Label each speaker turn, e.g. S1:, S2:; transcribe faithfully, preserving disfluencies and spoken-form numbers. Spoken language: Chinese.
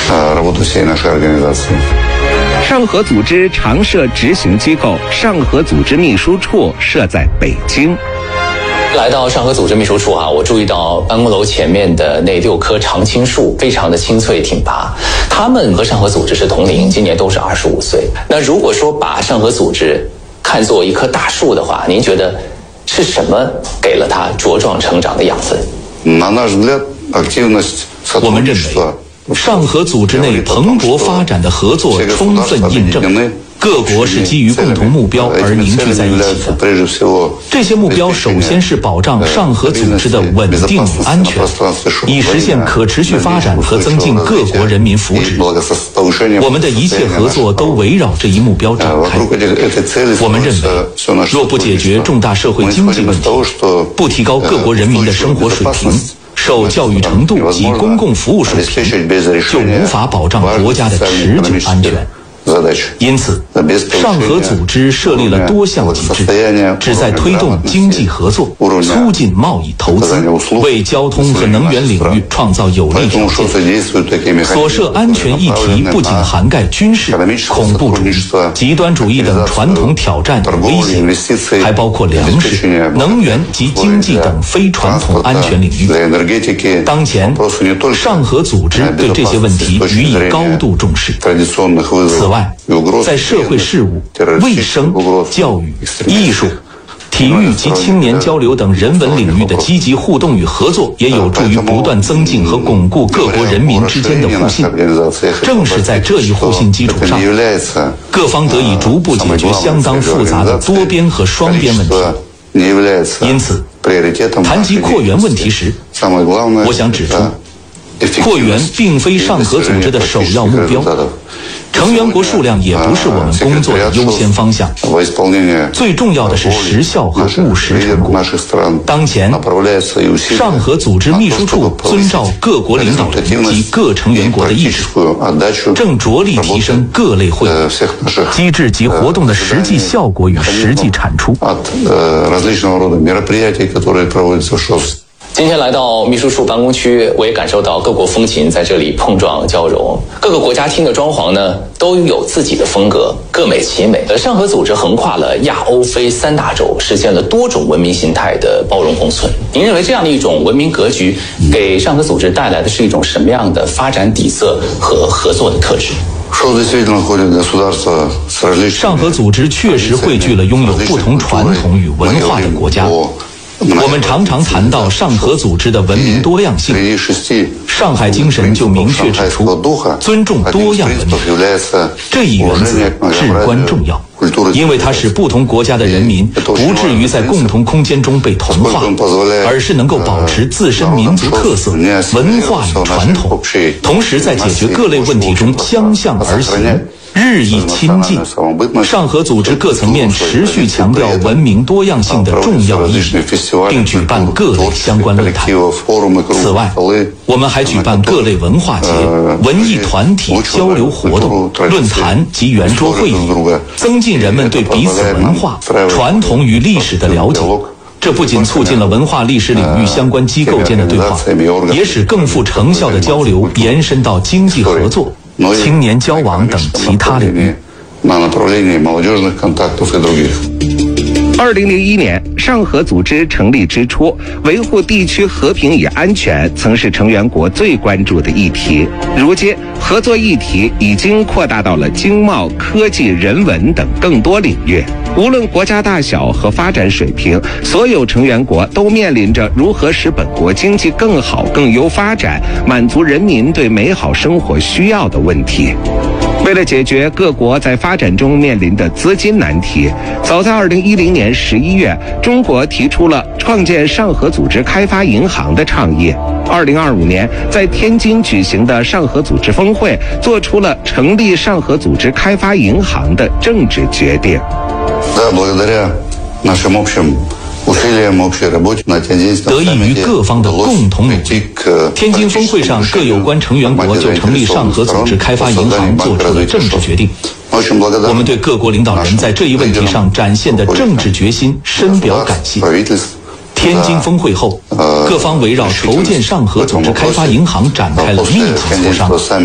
S1: 上合组织常设执行机构上合组织秘书处设在北京。
S2: 来到上合组织秘书处啊，我注意到办公楼前面的那六棵常青树非常的青翠挺拔，他们和上合组织是同龄，今年都是二十五岁。那如果说把上合组织看作一棵大树的话，您觉得是什么给了它茁壮成长的养分？
S3: 我们认为，上合组织内蓬勃发展的合作充分印证，各国是基于共同目标而凝聚在一起的。这些目标首先是保障上合组织的稳定与安全，以实现可持续发展和增进各国人民福祉。我们的一切合作都围绕这一目标展开。我们认为，若不解决重大社会经济问题，不提高各国人民的生活水平、受教育程度及公共服务水平，就无法保障国家的持久安全。因此，上合组织设立了多项机制，旨在推动经济合作，促进贸易投资，为交通和能源领域创造有利条件。所涉安全议题不仅涵盖军事、恐怖主义、极端主义等传统挑战与威胁，还包括粮食、能源及经济等非传统安全领域。当前，上合组织对这些问题予以高度重视。此外，在社会事务、卫生、教育、艺术、体育及青年交流等人文领域的积极互动与合作，也有助于不断增进和巩固各国人民之间的互信。正是在这一互信基础上，各方得以逐步解决相当复杂的多边和双边问题。因此，谈及扩员问题时，我想指出，扩员并非上合组织的首要目标。成员国数量也不是我们工作的优先方向，最重要的是实效和务实成果。当前，上合组织秘书处遵照各国领导人及各成员国的意志，正着力提升各类会议、机制及活动的实际效果与实际产出。
S2: 今天来到秘书处办公区，我也感受到各国风情在这里碰撞交融。各个国家厅的装潢呢，都有自己的风格，各美其美。呃，上合组织横跨了亚欧非三大洲，实现了多种文明形态的包容共存。您认为这样的一种文明格局，给上合组织带来的是一种什么样的发展底色和合作的特质？
S3: 上合组织确实汇聚了拥有不同传统与文化的国家。我们常常谈到上合组织的文明多样性，上海精神就明确指出，尊重多样文明这一原则至关重要，因为它使不同国家的人民不至于在共同空间中被同化，而是能够保持自身民族特色、文化与传统，同时在解决各类问题中相向而行，日益亲近。上合组织各层面持续强调文明多样性的重要意义，并举办各类相关论坛。此外，我们还举办各类文化节、文艺团体交流活动、论坛及圆桌会议，增进人们对彼此文化、传统与历史的了解。这不仅促进了文化历史领域相关机构间的对话，也使更富成效的交流延伸到经济合作、青年交往等其他领域。
S1: 二零零一年，上合组织成立之初，维护地区和平与安全曾是成员国最关注的议题。如今，合作议题已经扩大到了经贸、科技、人文等更多领域。无论国家大小和发展水平，所有成员国都面临着如何使本国经济更好、更优发展，满足人民对美好生活需要的问题。为了解决各国在发展中面临的资金难题，早在二零一零年十一月，中国提出了创建上合组织开发银行的倡议。二零二五年，在天津举行的上合组织峰会，做出了成立上合组织开发银行的政治决定。
S3: 得益于各方的共同努力，天津峰会上各有关成员国就成立上合组织开发银行做出了政治决定。我们对各国领导人在这一问题上展现的政治决心深表感谢。天津峰会后，各方围绕筹建上合组织开发银行展开了密集磋商。